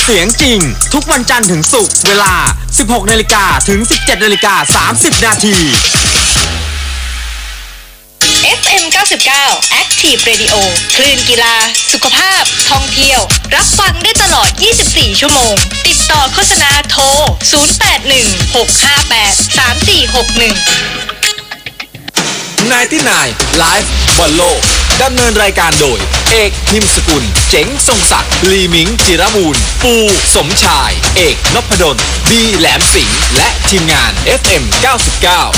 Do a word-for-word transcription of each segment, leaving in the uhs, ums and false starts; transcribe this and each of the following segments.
สียงจริงทุกวันจันทร์ถึงศุกร์เวลา สิบหกนาฬิกา ถึง สิบเจ็ดนาฬิกาสามสิบนาทีเอฟ เอ็ม เก้าสิบเก้า Active Radio คลื่นกีฬาสุขภาพท่องเที่ยวรับฟังได้ตลอดยี่สิบสี่ชั่วโมงติดต่อโฆษณาโทรศูนย์ แปด หนึ่ง หก ห้า แปด สาม สี่ หก หนึ่งไนน์ตี้ไนน์ ไลฟ์ บอลโลกดำเนินรายการโดยเอกพิมพ์สกุลเจ๋งทรงศักดิ์ลีมิงจิรมูลปูสมชายเอกนพดลบีแหลมสิงห์และทีมงาน เอฟ เอ็ม เก้าสิบเก้า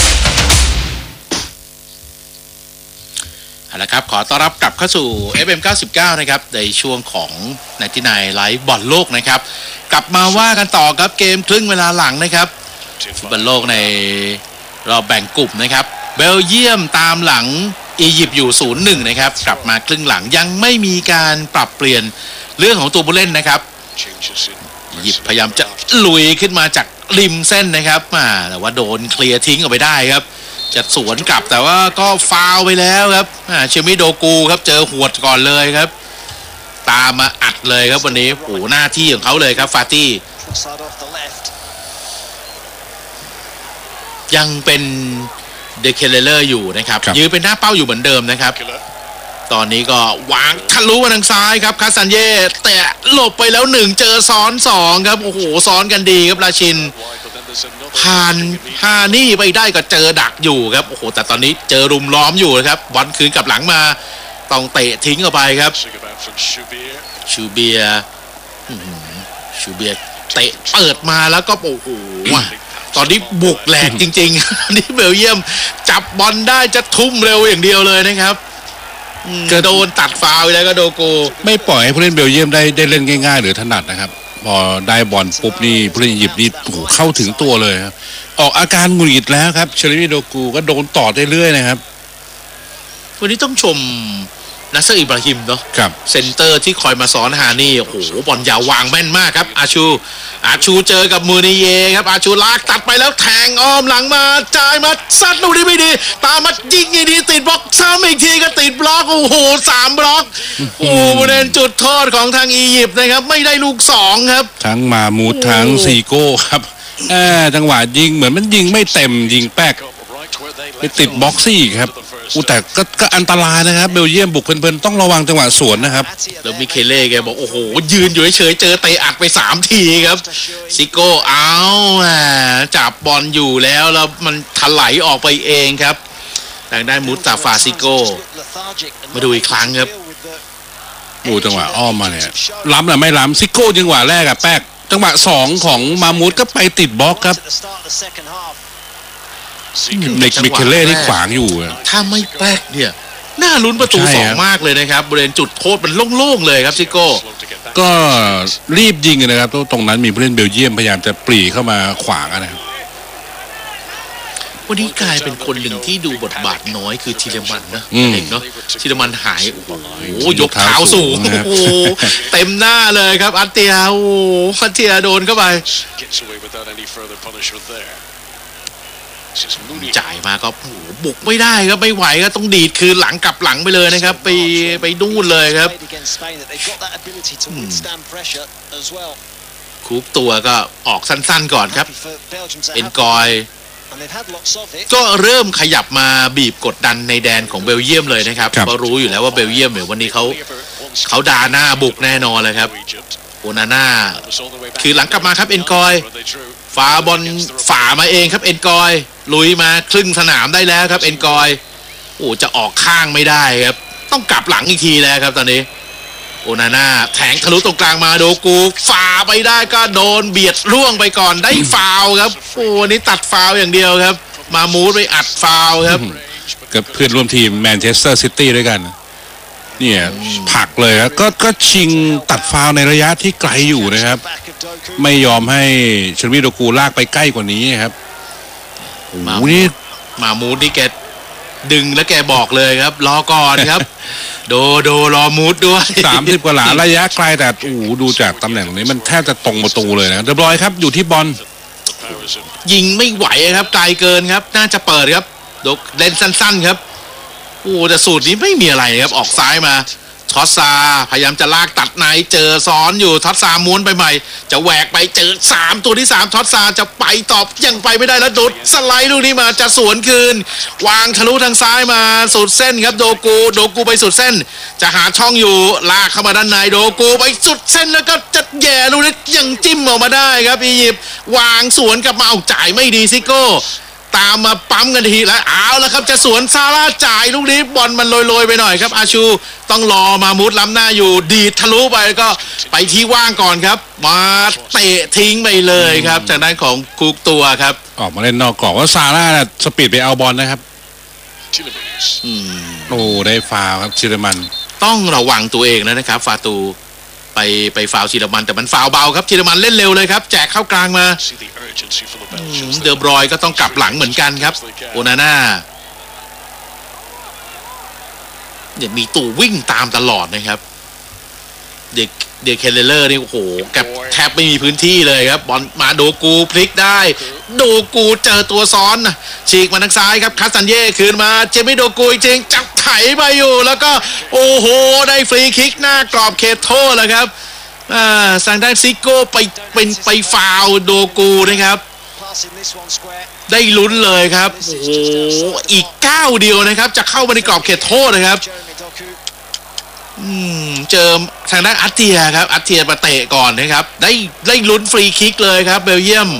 เอาละครับขอต้อนรับกลับเข้าสู่ เอฟ เอ็ม เก้าสิบเก้านะครับในช่วงของไนน์ตี้ไนน์ ไลฟ์บอลโลกนะครับกลับมาว่ากันต่อครับเกมครึ่งเวลาหลังนะครับบอลโลกในรอบแบ่งกลุ่มนะครับเบลเยียมตามหลังอียิปต์อยู่ ศูนย์หนึ่ง นะครับกลับมาครึ่งหลังยังไม่มีการปรับเปลี่ยนเรื่องของตัวผู้เล่นนะครับอียิปต์พยายามจะลุยขึ้นมาจากริมเส้นนะครับแต่ว่าโดนเคลียร์ทิ้งออกไปได้ครับจะสวนกลับแต่ว่าก็ฟาวไปแล้วครับเชมิโดกูครับเจอหวดก่อนเลยครับตามมาอัดเลยครับวันนี้โอ้หน้าที่ของเขาเลยครับฟาตี้ยังเป็นเดเคเลอร์อยู่นะครับยืนเป็นหน้าเป้าอยู่เหมือนเดิมนะครับตอนนี้ก็วางทะลุมาทางซ้ายครับคาซันเย่แต่หลบไปแล้วหนึ่งเจอซ้อนสองครับโอ้โหซ้อนกันดีครับราชินผ่านฮานี่ไปได้ก็เจอดักอยู่ครับโอ้โหแต่ตอนนี้เจอรุมล้อมอยู่นะครับบอลคืนกลับหลังมาต้องเตะทิ้งออกไปครับชูเบียชูเบียเตะเปิดมาแล้วก็โอ้โหตอนนี้บุกแหลกจริงๆนี่เบลเยียมจับบอลได้จะทุ่มเร็วอย่างเดียวเลยนะครับก็โดนตัดฟาวล์แล้วก็โดโกไม่ปล่อยให้ผู้เล่นเบลเยียมได้ได้เล่นง่ายๆหรือถนัดนะครับพอได้บอลปุ๊บนี่ผู้เล่นอียิปต์นี่โอ้โหเข้าถึงตัวเลยครับออกอาการหงุดหงิดแล้วครับเชลิมิโดกูก็โดนต่อได้เรื่อยนะครับวันนี้ต้องชมนัสเซอร์อิบราฮิมเนาะครับเซนเตอร์ที่คอยมาสอนฮานี่โอ้โหบอลยาววางแม่นมากครับอาชูอาชูเจอกับมูนิเย่ครับอาชูลากตัดไปแล้วแทงอ้อมหลังมาจ่ายมาซัดลูกนี้ไม่ดีตามมายิงอีกทีติดบล็อกซ้ำอีกทีก็ติดบล็อกโอ้โหสามบล็อกโอ้ประเด็นจุดโทษของทางอียิปต์นะครับไม่ได้ลูกสองครับทั้งมามูดทั้งซีโก้ครับจังหวะยิงเหมือนมันยิงไม่เต็มยิงแป๊กไปติดบ็อกซี่ครับอูแต่ก็ก็อันตรายนะครับเบลเยียมบุกเพลินๆต้องระวังจังหวะสวนนะครับแล้วมิเคเล่แกบอกโอ้โหยืนอยู่เฉยๆเจอเตะอัดไปสามทีครับซิโก้เอาจับบอลอยู่แล้วแล้วมันถลายออกไปเองครับทางด้านมุตตาฟาซิโก้มาดูอีกครั้งครับโอ้จังหวะอ้อมมาเนี่ยล้ำหรือไม่ล้ำซิโก้จังหวะแรกอะแป๊กจังหวะสองของมามูดก็ไปติดบล็อกครับเด็กมิเคเล่ที่ขวางอยู่ถ้าไม่แป๊กเนี่ยน่าลุ้นประตูสองมากเลยนะครับบริเวณจุดโทษมันโล่งๆเลยครับซิโก้ก็รีบยิงนะครับตรงนั้นมีผู้เล่นเบลเยียมพยายามจะปรีเข้ามาขวางนะครับวันนี้กลายเป็นคนหนึ่งที่ดูบทบาทน้อยคือทีเลมันนะเด็กเนาะทีเลมันหายโอ้โหยกเท้าสูงโอ้โหเต็มหน้าเลยครับอัตเตียโอ้อัตเตียโดนเข้าไปจ่ายมาก็โอ้โหบุกไม่ได้ครับไม่ไหวก็ต้องดีดคืนหลังกลับหลังไปเลยนะครับไปไปนู่นเลยครับคุบตัวก็ออกสั้นๆก่อนครับเอ็นกอยก็เริ่มขยับมาบีบกดดันในแดนของเบลเยียมเลยนะครับก็รู้อยู่แล้วว่าเบลเยียมเนี่ยวันนี้เขาเขาดาหน้าบุกแน่นอนเลยครับโอนาน่าคือหลังกลับมาครับเอ็นกอยฝาบอลฝ่ามาเองครับเอ็นกอยลุยมาครึ่งสนามได้แล้วครับเอ็นกอยโอ้จะออกข้างไม่ได้ครับต้องกลับหลังอีกทีแล้วครับตอนนี้โอนาน่าแทงทะลุตรงกลางมาโดกูฝ่าไปได้ก็โดนเบียดล่วงไปก่อนได้ฟาวครับโอ้นี่ตัดฟาวอย่างเดียวครับมามูดไปอัดฟาวครับกับเพื่อนร่วมทีมแมนเชสเตอร์ซิตี้ด้วยกันเนี่ยผลักเลยครับก็ก็ชิงตัดฟาวในระยะที่ไกลอยู่นะครับไม่ยอมให้เชลวีโดกูลากไปใกล้กว่านี้ครับมานี่มามูดนี่แกดึงแล้วแกบอกเลยครับรอก่อนครับโดโดรอมูดด้วยสามสิบกว่าหลาระยะไกลแต่โอ้ดูจากตำแหน่งนี้มันแทบจะตรงประตูเลยนะเดบรอยครับอยู่ที่บอลยิงไม่ไหวครับไกลเกินครับน่าจะเปิดครับดกเล่นสั้นๆครับโอ้แต่สูตรนี้ไม่มีอะไรครับออกซ้ายมาทอสซาพยายามจะลากตัดในเจอซ้อนอยู่ทอสซาม้วนไปใหม่จะแหวกไปเจอสามตัวที่สามทอสซาจะไปตอบยังไปไม่ได้แล้วโดดสไลด์ลูกนี้มาจะสวนคืนวางทะลุทางซ้ายมาสุดเส้นครับโดกูโดกูไปสุดเส้นจะหาช่องอยู่ลากเข้ามาด้านในโดกูไปสุดเส้นแล้วก็จะแย่ลูกนี้ยังจิ้มออกมาได้ครับอียิปต์วางสวนกลับมาเอาจ่ายไม่ดีซิโก้ตามมาปั๊มกันทีแล้วเอาแล้วครับจะสวนซาร่าจ่ายลูกนี้บอลมันโรยๆไปหน่อยครับอาชูต้องรอมามุดล้ำหน้าอยู่ดีดทะลุไปก็ไปที่ว่างก่อนครับมาเตะทิ้งไปเลยครับจากด้านของกุกตัวครับออกมาเล่นนอกกรอบว่าซาร่าน่ะสปีดไปเอาบอลนะครับโอ้ได้ฟาวครับชิรมันต้องระวังตัวเองนะครับฟาตูไปไปฟาวชิรมันแต่มันฟาวเบาครับชิรมันเล่นเร็วเลยครับแจกเข้ากลางมาเดอบรอยก็ต้องกลับหลังเหมือนกันครับโอนาน่าเนี่ยมีตู่วิ่งตามตลอดนะครับเด็กเด็กเคเลเลอร์นี่โอ้โหกับแทบไม่มีพื้นที่เลยครับบอลมาโดกูพลิกได้โดกูเจอตัวซ้อนฉีกมาทางซ้ายครับคาสตันเย่คืนมาเจมี่โดกูจริงจับไถไปอยู่แล้วก็โอ้โหได้ฟรีคิกหน้ากรอบเขตโทษแล้วครับอ่าสังด้านซิโก้ไปเป็นไปฟาวโดกูนะครับได้ลุ้นเลยครับโอ้โหอีกก้าวเดียวนะครับจะเข้ามาในกรอบเขตโทษนะครับอืมเจอทางด้านอัตเทียครับอัตเทียมาเตะก่อนนะครับได้ได้ลุ้นฟรีคิกเลยครับเบลเยียม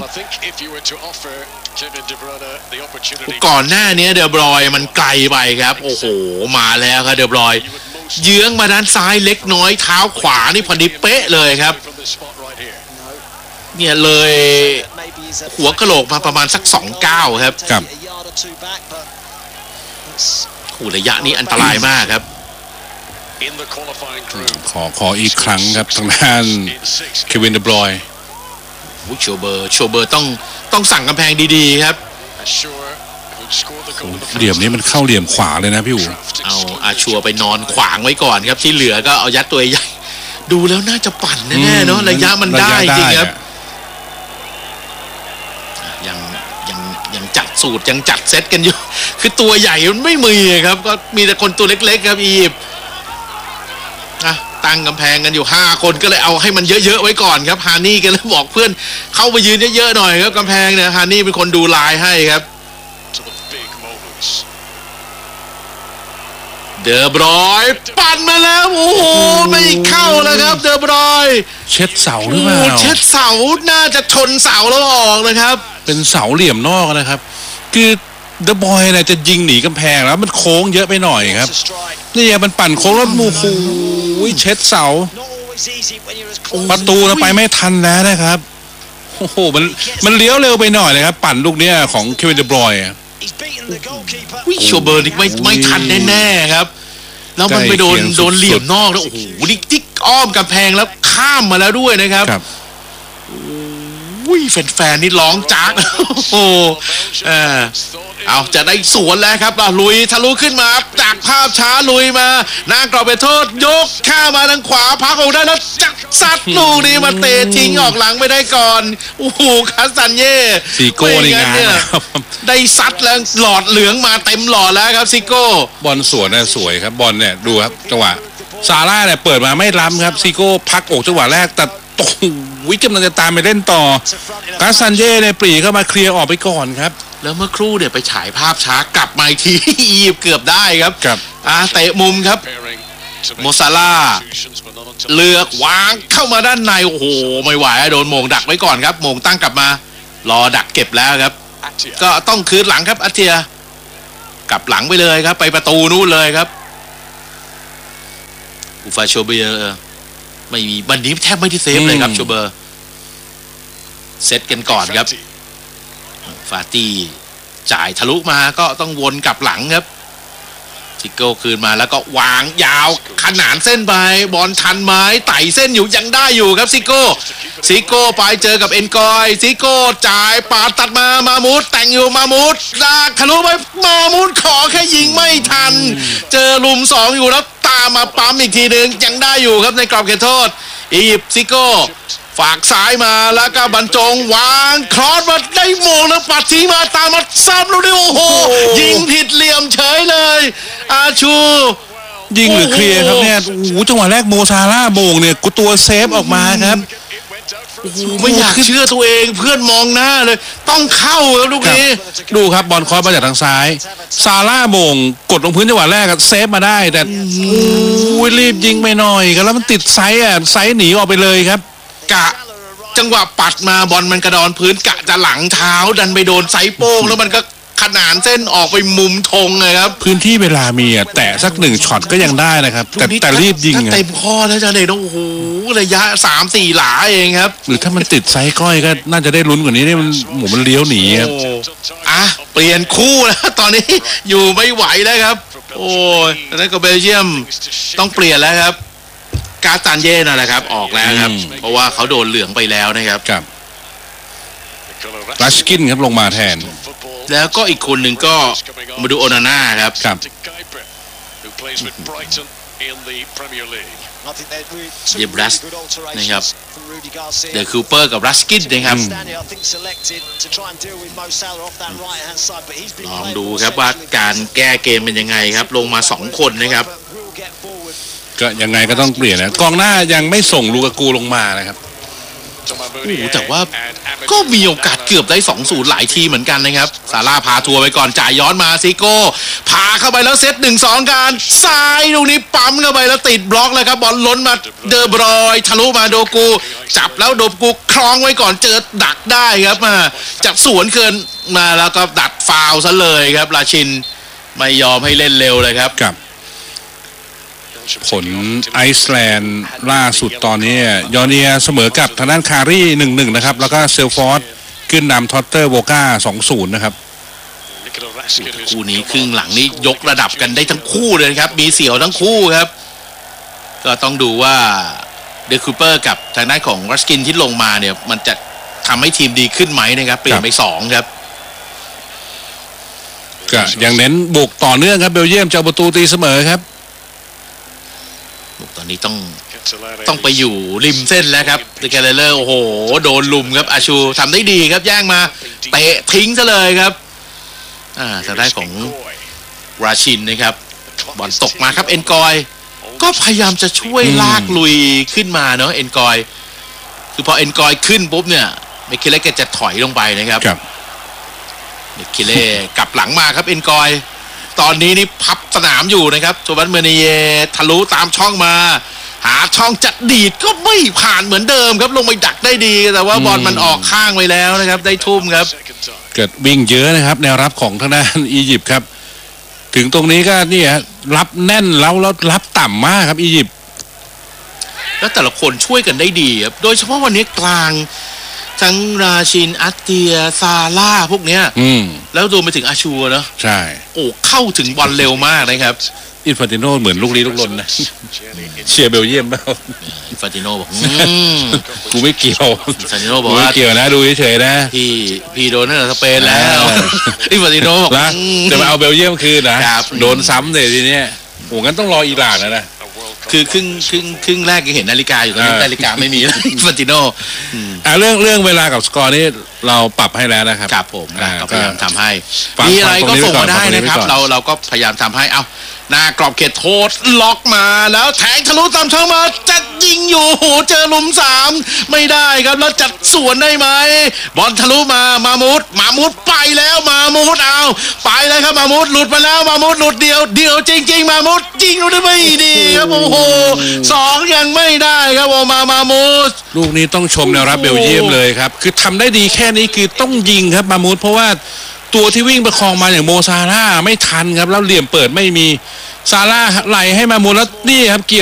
ก่อนหน้านี้เดอบรอยมันไกลไปครับโอ้โหมาแล้วครับเดอบรอยเยื้องมาด้านซ้ายเล็กน้อยเท้าขวานี่พอดีเป๊ะเลยครับเนี่ยเลยหัวกะโหลกมาประมาณสักสองเก้าครับครับหูระยะนี้อันตรายมากครับขอขออีกครั้งครับทางด้านเควินเดอบรอยโชเบอร์โชเบอร์ต้องต้องสั่งกำแพงดีๆครับเหลี่ยมนี้มันเข้าเหลี่ยมขวาเลยนะพี่อู๋เอาอาชัวไปนอนขวางไว้ก่อนครับที่เหลือก็เอายัดตัวใหญ่ดูแล้วน่าจะปั่นแน่ๆเนาะระยะมันได้จริงครับยังยังยังจัดสูตรยังจัดเซตกันอยู่คือตัวใหญ่มันไม่มีครับก็มีแต่คนตัวเล็กๆครับอียิปต์ตั้งกำแพงกันอยู่ห้าคนก็เลยเอาให้มันเยอะๆไว้ก่อนครับฮานี่ก็เลยบอกเพื่อนเข้าไปยืนเยอะๆหน่อยครับกำแพงเนี่ยฮานี่เป็นคนดูลายให้ครับเดอบรอยปั่นมาแล้วโอ้โหไม่เข้าแล้วครับเดอบรอยเช็ดเสาหรือเปล่าเช็ดเสาน่าจะชนเสาแล้วออกนะครับเป็นเสาเหลี่ยมนอกนะครับคือเดอะบอยเนี่ยจะยิงหนีกำแพงแล้วมันโค้งเยอะไปหน่อยครับนี่มันปั่นโค้งแล้วมูคูเช็ดเสาประตูเราไปไม่ทันแล้วนะครับโอ้โหมันมันเลี้ยวเร็วไปหน่อยเลยครับปั่นลูกเนี้ยของเควินเดอบรอยวิโชเบอร์นี่ไม่ไม่ทันแน่ๆครับแล้วมันไปโดนโดนเหลี่ยมนอกแล้วโอ้โหดิ๊กอ้อมกำแพงแล้วข้ามมาแล้วด้วยนะครับอุ้ยแฟนๆนี่ร้องจากโอ้เออเอาจะได้สวนแล้วครับลุยทะลุขึ้นมาจากภาพช้าลุยมาหน้ากรอบเป็นโทษยกข้ามาทางขวาพักออกได้แล้วจักซัดลูกนี้มาเตะทิ้งออกหลังไม่ได้ก่อนโอ้โหคาสตันเย่ซิโก้ในงานได้ซัดแล้วหลอดเหลืองมาเต็มหลอดแล้วครับซิโก้บอลสวนน่ะสวยครับบอลเนี่ยดูครับจังหวะซาร่าเนี่ยเปิดมาไม่ล้ำครับซิโก้พักอกจังหวะแรกแต่โอ้โหกำลังจะตามไปเล่นต่อคาสตันเย่เนี่ยปรีเข้ามาเคลียร์ออกไปก่อนครับแล้วเมื่อครู่เนี่ยไปฉายภาพช้ากลับมาอีกทีอียิปต์เกือบได้ครับครับอ่าเตะมุมครับโมซาลาเลือกวางเข้ามาด้านในโอ้โหไม่ไหวโดนโมงดักไว้ก่อนครับโมงตั้งกลับมารอดักเก็บแล้วครับก็ต้องคืนหลังครับอาเทียกลับหลังไปเลยครับไปประตูนู้นเลยครับอูฟาโชเบอร์ไม่มีบันนี้แทบไม่ได้เซฟเลยครับโชเบอร์เซตกันก่อนครับฟาตี้จ่ายทะลุมาก็ต้องวนกลับหลังครับซิโก้คืนมาแล้วก็วางยาวขนานเส้นไปบอลทันไม้ไต่เส้นอยู่ยังได้อยู่ครับซิโก้ซิโก้ไปเจอกับเอ็นกอยซิโก้จ่ายปาดตัดมามามูดแต่งอยู่มามูดลากทะลุไปมามูดขอแค่ยิงไม่ทันเจอลุมสองอยู่แล้วตามมาปั๊มอีกทีหนึ่งยังได้อยู่ครับในกรอบเขตโทษอียิปต์ซิโก้ฝากซ้ายมาแล้วก็บรรจงวางครอสมาได้โมงแล้วปัดทิ้งมาตามมาซ้ำลูกนี้โอ้โหยิงผิดเหลี่ยมเฉยเลยอาชูยิงหรือเคลียร์ครับเนี่ยโอ้โหจังหวะแรกโมซาร่าโมงเนี่ยกูตัวเซฟออกมาครับโอ้โหไม่อยากเชื่อตัวเองเพื่อนมองหน้าเลยต้องเข้าครับลูกนี้ดูครับบอลคอร์สมาจากทางซ้ายซาร่าโมงกดลงพื้นจังหวะแรกเซฟมาได้แต่โอ้ยรีบยิงไปหน่อยครับแล้วมันติดไซส์อ่ะไซส์หนีออกไปเลยครับกะจังหวะปัดมาบอลมันกระดอนพื้นกะจะหลังเท้าดันไปโดนไซส์โป้งแล้วมันก็ขนานเส้นออกไปมุมธงเลยครับพื้นที่เวลามีอ่ะแต่สักหนึ่งช็อตก็ยังได้นะครับแต่แต่รีบยิงถ้าอ่ะเต็มข้อแล้วจะเลยโอ้โหระยะสามสี่หลาเองครับหรือถ้ามันติดไซส์ก้อยก็น่าจะได้ลุ้นกว่านี้นี่มันหมูมันเลี้ยวหนีครับโอ้อ่ะเปลี่ยนคู่แล้วตอนนี้อยู่ไม่ไหวแล้วครับ โอ้ยแล้วก็เบลเยียมต้องเปลี่ยนแล้วครับกาตานเย่นั่นแหละครับออกแล้วครับอืมเพราะว่าเขาโดนเหลืองไปแล้วนะครับกับรัชกินครับลงมาแทนแล้วก็อีกคนหนึ่งก็มาดูโอนาน่าครับครับเยบรัสนะครับเดอะคูเปอร์กับรัสกินนะครับลองดูครับว่าการแก้เกมเป็นยังไงครับ ลงมาสองคนนะครับก็ยังไงก็ต้องเปลี่ยนนะกองหน้ายังไม่ส่งลูกากูลงมานะครับโอ้โหแต่ว่าก็มีโอกาสเกือบได้ สองศูนย์ หลายทีเหมือนกันนะครับซาร่าพาทัวร์ไปก่อนจ่ายย้อนมาซิโก้พาเข้าไปแล้วเซต หนึ่งสอง การซ้ายลูกนี้ปั๊มเข้าไปแล้วติดบล็อกเลยครับบอลล้นมาเดอบรอยทะลุมาโดกูจับแล้วโดกูคล้องไว้ก่อนเจอดักได้ครับมาจับสวนเกินมาแล้วก็ดัดฟาวซะเลยครับราชินไม่ยอมให้เล่นเร็วเลยครับกับผลไอซ์แลนด์ล่าสุดตอนนี้ยอร์เนียเสมอกับทางด้านคารี หนึ่งหนึ่ง นะครับแล้วก็เซลฟอร์ดขึ้นนำท็อตเตอร์โบก้า สองศูนย์ นะครับคู่นี้ครึ่งหลังนี้ยกระดับกันได้ทั้งคู่เลยครับมีเสี่ยวทั้งคู่ครับก็ต้องดูว่าเดอะคูเปอร์กับทางด้านของรัสกินที่ลงมาเนี่ยมันจะทำให้ทีมดีขึ้นไหมนะครับเปลี่ยนไปสองครับก็ยังเน้นบุกต่อเนื่องครับเบลเยียมจะเอาประตูตีเสมอครับตอนนี้ต้องต้องไปอยู่ริมเส้นแล้วครับเดอะแกลเลอร์โอ้โหโดนลุมครับอาชูทำได้ดีครับแย่งมาเตะทิ้งซะเลยครับอ่าทางด้านของราชินนะครับบอลตกมาครับเอ็นกอยก็พยายามจะช่วยลากลุยขึ้นมาเนาะเอ็นกอยคือพอเอ็นกอยขึ้นปุ๊บเนี่ยเมคิเล่ก็จะถอยลงไปนะครับครับเมคิเล่กลับหลังมาครับเอ็นกอยตอนนี้นี่พับสนามอยู่นะครับโจบันเมเนเยทะลุตามช่องมาหาช่องจัดดีดก็ไม่ผ่านเหมือนเดิมครับลงไปดักได้ดีแต่ว่าบอลมันออกข้างไปแล้วนะครับได้ทุ่มครับเกิดวิ่งเยอะนะครับแนวรับของทางด้านอียิปต์ครับถึงตรงนี้ก็นี่ฮะรับแน่นแล้วแล้วรับต่ำมากครับอียิปต์แล้วแต่ละคนช่วยกันได้ดีครับโดยเฉพาะวันนี้กลางทั้งราชินอัตเตียซาร่าพวกเนี้ยอืมแล้วรวมไปถึงอาชัวเนาะใช่โอ้เข้าถึงบอลเร็วมากนะครับอินฟานติโนเหมือนลูกลี้ลูกลนนะเชียร์เบลเยียมเปล่าอินฟานติโนบอกอืมกูไม่เกี่ยวอินฟานติโนบกูอกไม่ว่าเกี่ยวนะดูเฉยๆนะพี่พี่โดนนั่นแหละสเปนแล้วอ่าอินฟานติโนบอกนะอืมจะมาเอาเบลเยียมคืนนะครับ โดนซ้ำเลยทีเนี้ยโอ้งั้นต้องรออิหร่านแล้วนะคือครึ่งครึ่งครึ่งแรกยังเห็นนาฬิกาอยู่ตอนนี้อ่านาฬิกาไม่มีแล้ว อินฟานติโนอืมอ่าเรื่องเรื่องเวลากับสกอร์นี่เราปรับให้แล้วนะครับครับผมอ่าก็พยายามทำให้ฟังมีอะไรก็ฟังตรงนี้ส่งมาได้ไว้ก่อนนะครับฟังตรงนี้ไว้ก่อนเราเราก็พยายามทำให้เอาหน้ากรอบเขตโทษล็อกมาแล้วแทงทะลุตามช่องมาจะยิงอยู่โหเจอหลุมสามไม่ได้ครับแล้วจัดสวนได้ไหมบอลทะลุมามามุดมามุดไปแล้วมามุดเอาไปเลยครับมามุดหลุดมาแล้วมามุดหลุดเดียวเดียวจริง ๆ มามุดยิงดูได้ไม่ดีครับโอ้โหสองยังไม่ได้ครับโอมามามุดลูกนี้ต้องชมแนวรับเบลเยียมเลยครับ คือทำได้ดีแค่นี้คือต้องยิงครับมามูดเพราะว่าตัวที่วิ่งประคองมาอย่างโมซาร่าไม่ทันครับแล้วเหลี่ยมเปิดไม่มีซาร่าไหลให้มามูดแล้วนี่ครับเกี่ยว